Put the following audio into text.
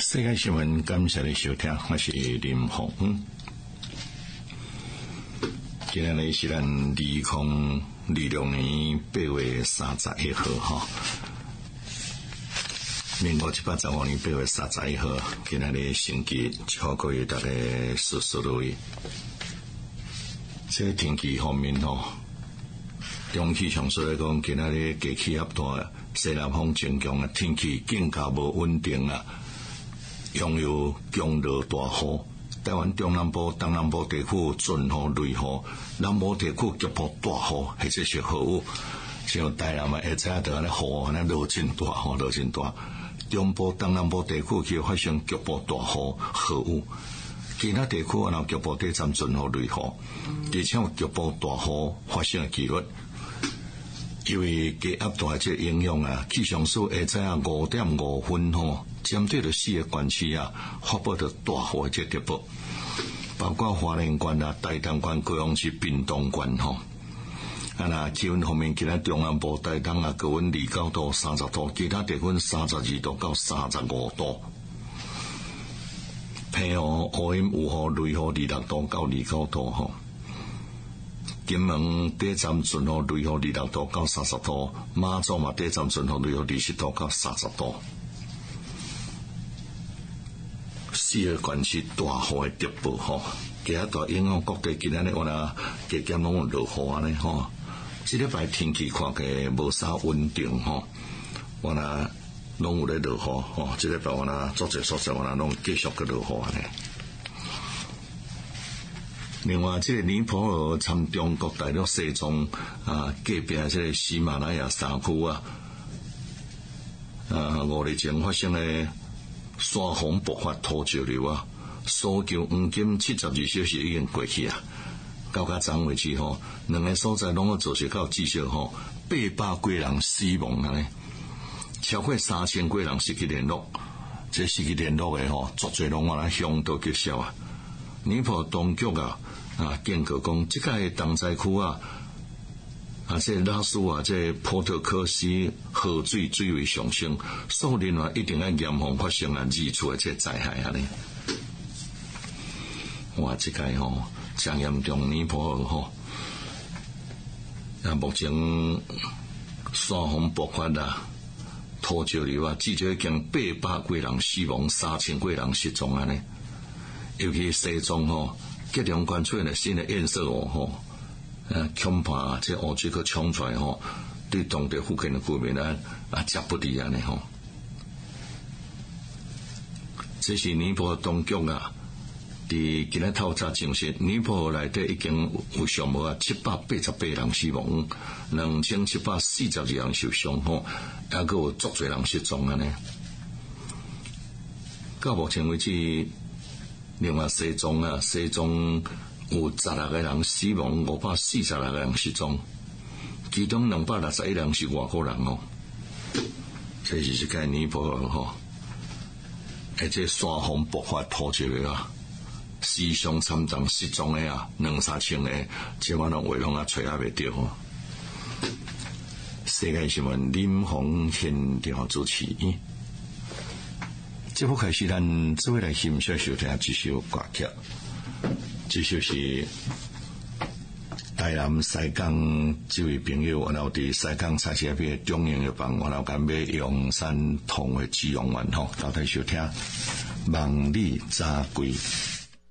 世界新闻，感谢你收听，我是林鸿。今日是咱2026年8月31號哈，民國785年8月31號，今日星期超過大概14度。這天氣方面吼，中氣象所來講，今日嘅氣壓大，西南風增強啊，天氣更加無穩定啊。擁有強弱大雨，台灣中南部、東南部地區準雨、雷雨，南部地區局部大雨，或者是豪雨。像台南啊，會知影到安尼雨安尼落真大，落真大。中部、東南部地區去發生局部大雨、豪雨，其他地區啊，若局部地站準雨、雷雨，而且有局部大雨發生嘅幾率。因為低壓大這影響啊，氣象署會知影5點5分吼，針對着4個縣市啊，發布着大雨這個特報，包括花蓮縣啊、台東縣、高雄市、屏東縣吼。啊那氣溫方面，今日中南部、台東啊，高溫29度、30度，其他地區32度到35度。平雨、烏陰、有雨、雷雨26度到29度吼。金門地站準雨、雷雨26度到30度，馬祖嘛地站準雨、雷雨20度到30度。4個縣市大雨的特報吼，其他大影響各地。今日咧，我啦加減攏有落雨安尼吼。這禮拜天氣看起來無啥穩定吼，我啦攏有咧落雨吼。這禮拜我啦做這所在，我啦攏繼續去落雨安尼。另外，這個尼泊爾參中國大陸西藏啊隔壁這個喜馬拉雅山區啊，5日前發生的山洪爆發土石流啊，搜救黃金72小時已經過去啊，到昨天為止吼，兩個所在攏有造成到至少吼800幾人死亡安尼，超過3000幾人失去聯絡，這失去聯絡的吼，足濟攏我來向導結束啊。尼泊爾當局警告講，這個重災區啊，這拉蘇啊，這波特克斯河水水位上升，所以呢一定要嚴防發生日出的這災害啊呢。哇，這個吼真嚴重，尼泊爾吼，目前山洪爆發啊，土石流啊，至少已經800幾人死亡，3000幾人失蹤啊呢。尤其西藏吼，吉隆縣出現了新的顏色吼，恐怕這烏水去衝出來吼，對當地附近的居民極不利安尼吼。這是尼泊爾當局啊，佇今日透早證實，尼泊爾內底已經有上無788人死亡，2742人受傷吼，還佫有足濟人失蹤安尼。到目前為止。另外西藏有16個人死亡，546個人失蹤，其中261人是外國人哦。這是一個尼泊爾吼，而且山洪爆發土石流啊，死傷慘重，失蹤的啊200-300個，這我攏話攏找也袂到吼。世界新聞林鴻現場主持。節目開始，咱做伙來欣賞收聽這首歌曲。這首是台南西港這位朋友，然後佇西港菜市邊中央藥房，然後甲買陽山同的止痛丸吼，到底收聽夢裡早歸。